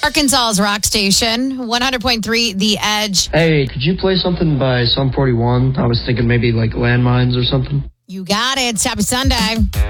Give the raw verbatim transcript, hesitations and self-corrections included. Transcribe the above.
Arkansas's rock station, one hundred point three The Edge. Hey, could you play something by Sum forty-one? I was thinking maybe like Landmines or something. You got it. Happy Sunday.